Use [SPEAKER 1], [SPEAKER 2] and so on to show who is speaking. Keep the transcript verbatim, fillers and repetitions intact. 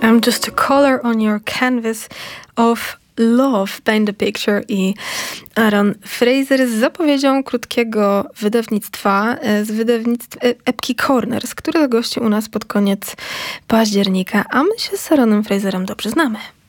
[SPEAKER 1] I'm just a color on your canvas of Love, Paint the Picture i Aaron Fraser z zapowiedzią krótkiego wydawnictwa, z wydawnictwa epki Corners, które gości u nas pod koniec października, a my się z Aaronem Fraserem dobrze znamy.